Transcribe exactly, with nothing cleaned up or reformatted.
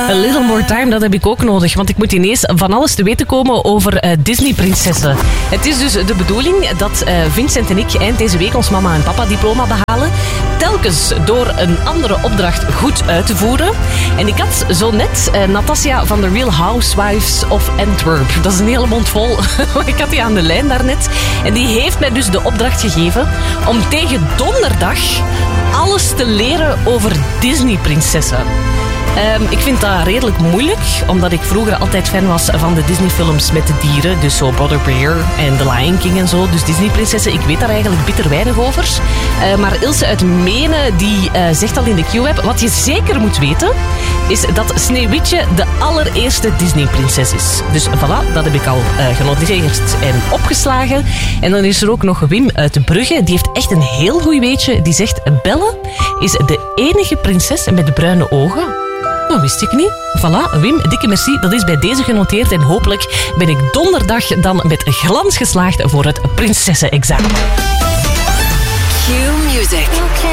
A little more time, dat heb ik ook nodig. Want ik moet ineens van alles te weten komen over uh, Disney-prinsessen. Het is dus de bedoeling dat uh, Vincent en ik eind deze week ons mama en papa diploma behalen. Telkens door een andere opdracht goed uit te voeren. En ik had zo net uh, Natasja van The Real Housewives of Antwerp. Dat is een hele mond vol. Ik had die aan de lijn daarnet. En die heeft mij dus de opdracht gegeven om tegen donderdag alles te leren over Disney-prinsessen. Um, ik vind dat redelijk moeilijk, omdat ik vroeger altijd fan was van de Disney-films met de dieren. Dus zo Brother Bear en The Lion King en zo. Dus Disney-prinsessen, ik weet daar eigenlijk bitter weinig over. Uh, maar Ilse uit Menen, die uh, zegt al in de Q-app, wat je zeker moet weten, is dat Sneeuwwitje de allereerste Disney-prinses is. Dus voilà, dat heb ik al uh, genoteerd en opgeslagen. En dan is er ook nog Wim uit de Brugge, die heeft echt een heel goed weetje. Die zegt, Belle is de enige prinses met de bruine ogen. Dat wist ik niet. Voilà, Wim, dikke merci. Dat is bij deze genoteerd. En hopelijk ben ik donderdag dan met glans geslaagd voor het prinsessenexamen. Q Music.